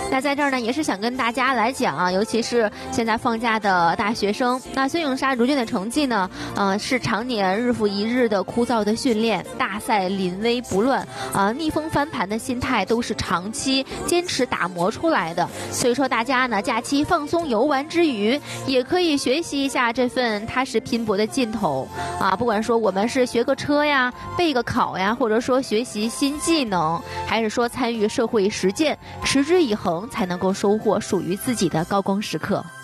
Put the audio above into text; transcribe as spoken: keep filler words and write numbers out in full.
那在这儿呢，也是想跟大家来讲啊，尤其是现在放假的大学生，那孙颖莎如今的成绩呢，呃，是常年日复一日的枯燥的训练，大赛临危不乱，啊、呃，逆风翻盘的心态都是长期坚持打磨出来的。所以说，大家呢，假期放松游玩之余，也可以学习一下这份踏实拼搏的劲头啊。不管说我们是学个车呀、备个考呀，或者说学习新技能，还是说参与社会实践，持之以恒，才能够收获属于自己的高光时刻。